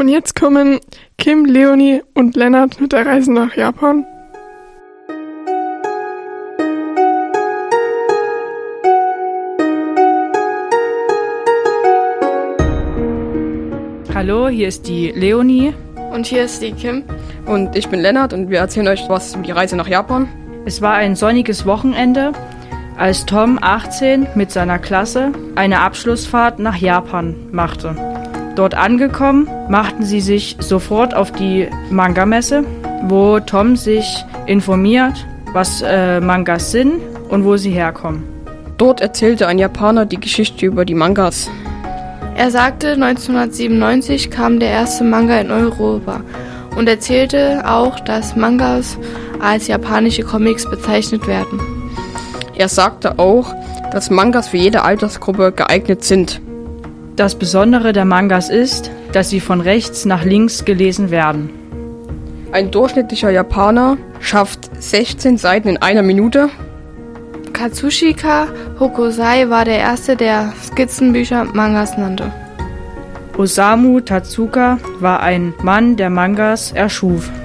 Und jetzt kommen Kim, Leonie und Lennart mit der Reise nach Japan. Hallo, hier ist die Leonie. Und hier ist die Kim. Und ich bin Lennart und wir erzählen euch was über die Reise nach Japan. Es war ein sonniges Wochenende, als Tom, 18, mit seiner Klasse eine Abschlussfahrt nach Japan machte. Dort angekommen, machten sie sich sofort auf die Manga-Messe, wo Tom sich informiert, was Mangas sind und wo sie herkommen. Dort erzählte ein Japaner die Geschichte über die Mangas. Er sagte, 1997 kam der erste Manga in Europa und erzählte auch, dass Mangas als japanische Comics bezeichnet werden. Er sagte auch, dass Mangas für jede Altersgruppe geeignet sind. Das Besondere der Mangas ist, dass sie von rechts nach links gelesen werden. Ein durchschnittlicher Japaner schafft 16 Seiten in einer Minute. Katsushika Hokusai war der erste, der Skizzenbücher Mangas nannte. Osamu Tezuka war ein Mann, der Mangas erschuf.